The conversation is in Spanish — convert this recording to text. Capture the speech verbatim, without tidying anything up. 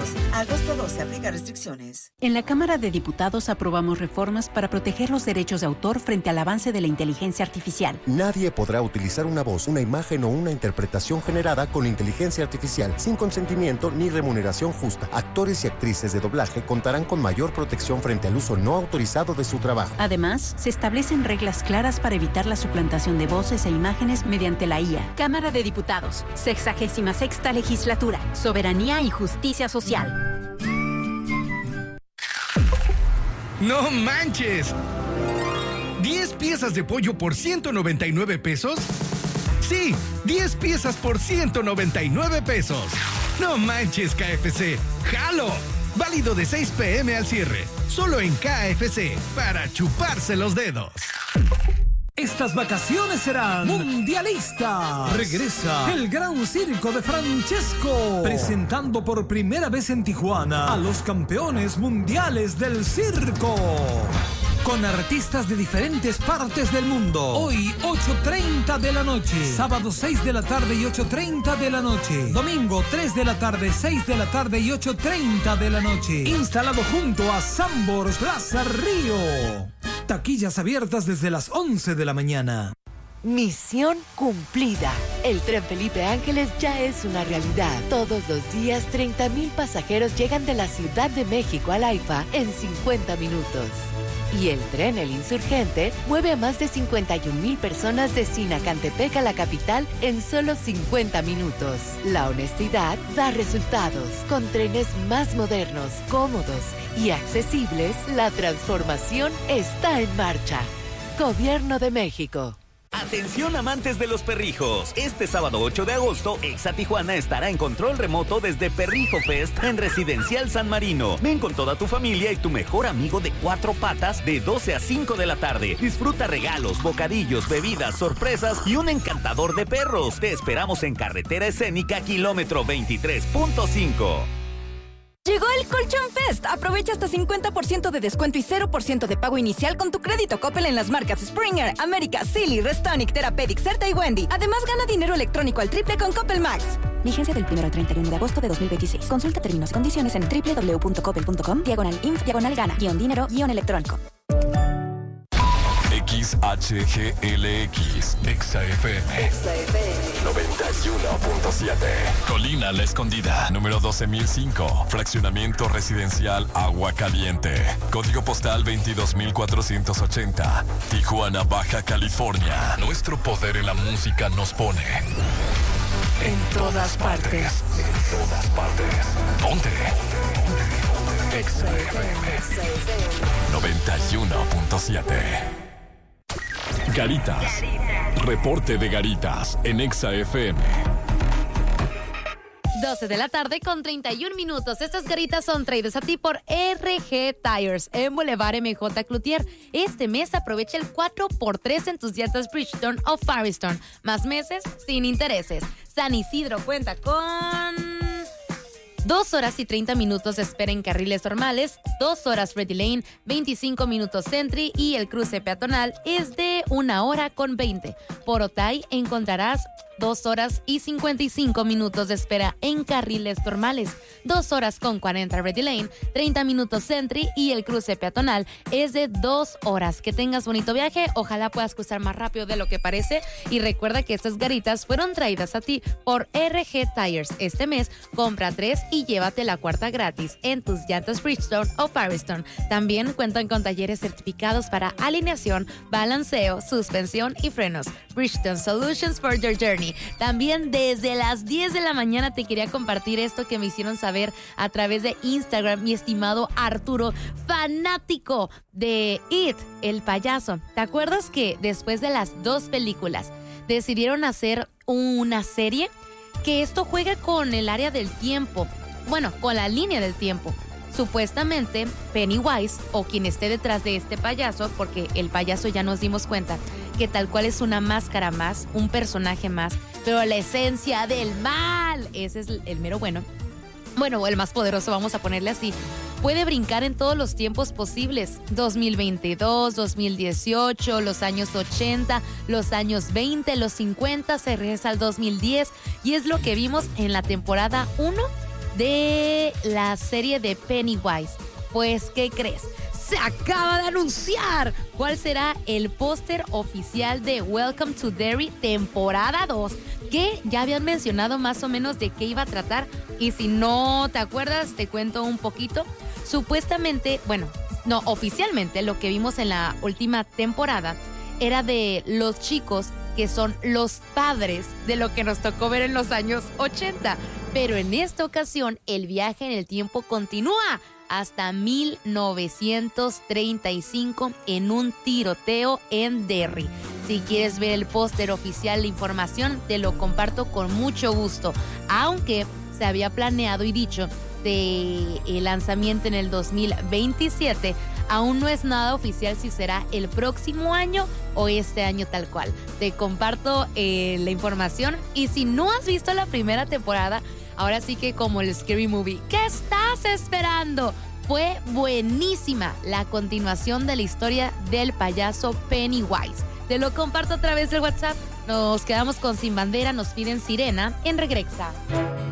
Agosto doce, aplica restricciones. En la Cámara de Diputados aprobamos reformas para proteger los derechos de autor frente al avance de la inteligencia artificial. Nadie podrá utilizar una voz, una imagen o una interpretación generada con inteligencia artificial sin consentimiento ni remuneración justa. Actores y actrices de doblaje contarán con mayor protección frente al uso no autorizado de su trabajo. Además, se establecen reglas claras para evitar la suplantación de voces e imágenes mediante la I A. Cámara de Diputados, sexagésima sexta legislatura, soberanía y justicia social. ¡No manches! ¿diez piezas de pollo por ciento noventa y nueve pesos? Sí, diez piezas por ciento noventa y nueve pesos. ¡No manches, K F C! ¡Jalo! Válido de seis pe eme al cierre. Solo en K F C, para chuparse los dedos. Estas vacaciones serán mundialistas. Regresa el Gran Circo de Francesco, presentando por primera vez en Tijuana a los campeones mundiales del circo, con artistas de diferentes partes del mundo. Hoy, ocho treinta de la noche. Sábado, seis de la tarde y ocho treinta de la noche. Domingo, tres de la tarde, seis de la tarde y ocho treinta de la noche. Instalado junto a Sambors Plaza Río. Taquillas abiertas desde las once de la mañana. Misión cumplida. El tren Felipe Ángeles ya es una realidad. Todos los días, treinta mil pasajeros llegan de la Ciudad de México al AIFA en cincuenta minutos. Y el tren El Insurgente mueve a más de cincuenta y un mil personas de Sinacantepec a la capital en solo cincuenta minutos. La honestidad da resultados. Con trenes más modernos, cómodos y accesibles, la transformación está en marcha. Gobierno de México. Atención amantes de los perrijos. Este sábado ocho de agosto, Exa Tijuana estará en control remoto desde Perrijo Fest en Residencial San Marino. Ven con toda tu familia y tu mejor amigo de cuatro patas de doce a cinco de la tarde. Disfruta regalos, bocadillos, bebidas, sorpresas y un encantador de perros. Te esperamos en Carretera Escénica, kilómetro veintitrés punto cinco. Llegó el Colchón Fest. Aprovecha hasta cincuenta por ciento de descuento y cero por ciento de pago inicial con tu crédito Coppel en las marcas Springer, América, Silly, Restonic, Therapeutic, Certa y Wendy. Además, gana dinero electrónico al triple con Coppel Max. Vigencia del primero al treinta y uno de agosto de dos mil veintiséis. Consulta términos y condiciones en doble u doble u doble u punto coppel punto com, diagonal inf, diagonal gana, guión dinero, guión electrónico. X H G L X, Exa F M. Exa F M. noventa y uno punto siete. Colina La Escondida, número doce mil cinco. Fraccionamiento residencial Agua Caliente. Código postal veintidós mil cuatrocientos ochenta. Tijuana, Baja California. Nuestro poder en la música nos pone en todas partes. En todas partes. Ponte. Exa F M. noventa y uno punto siete. Garitas. Reporte de Garitas en Exa F M. doce de la tarde con treinta y un minutos. Estas Garitas son traídas a ti por R G Tires en Boulevard M J Cloutier. Este mes aprovecha el cuatro por tres en tus llantas Bridgestone o Firestone. Más meses sin intereses. San Isidro cuenta con dos horas y treinta minutos de espera en carriles normales, dos horas Ready Lane, veinticinco minutos Sentry y el cruce peatonal es de una hora con veinte. Por Otay encontrarás dos horas y cincuenta y cinco minutos de espera en carriles normales, dos horas con cuarenta Ready Lane, treinta minutos Sentry y el cruce peatonal es de dos horas. Que tengas bonito viaje, ojalá puedas cruzar más rápido de lo que parece y recuerda que estas Garitas fueron traídas a ti por R G Tires. Este mes compra tres y llévate la cuarta gratis en tus llantas Bridgestone o Firestone. También cuentan con talleres certificados para alineación, balanceo, suspensión y frenos. Bridgestone Solutions for your journey. También desde las diez de la mañana te quería compartir esto que me hicieron saber a través de Instagram, mi estimado Arturo, fanático de It, el payaso. ¿Te acuerdas que después de las dos películas decidieron hacer una serie? Que esto juega con el área del tiempo, bueno, con la línea del tiempo. Supuestamente Pennywise, o quien esté detrás de este payaso, porque el payaso ya nos dimos cuenta que tal cual es una máscara más, un personaje más, pero la esencia del mal, ese es el mero bueno. Bueno, el más poderoso, vamos a ponerle así. Puede brincar en todos los tiempos posibles. dos mil veintidós, dos mil dieciocho, los años ochenta, los años veinte, los cincuenta, se regresa al dos mil diez. Y es lo que vimos en la temporada uno de de la serie de Pennywise. Pues, ¿qué crees? Se acaba de anunciar cuál será el póster oficial de Welcome to Derry temporada dos, que ya habían mencionado más o menos de qué iba a tratar, y si no te acuerdas te cuento un poquito. Supuestamente, bueno, no, oficialmente lo que vimos en la última temporada era de los chicos que son los padres de lo que nos tocó ver en los años ochenta, pero en esta ocasión el viaje en el tiempo continúa hasta mil novecientos treinta y cinco en un tiroteo en Derry. Si quieres ver el póster oficial, la información, te lo comparto con mucho gusto. Aunque se había planeado y dicho de el lanzamiento en el dos mil veintisiete, aún no es nada oficial si será el próximo año o este año tal cual. Te comparto eh, la información, y si no has visto la primera temporada, ahora sí que como el Scary Movie, ¿qué estás esperando? Fue buenísima la continuación de la historia del payaso Pennywise. Te lo comparto a través del WhatsApp. Nos quedamos con Sin Bandera, nos piden Sirena en Regresa.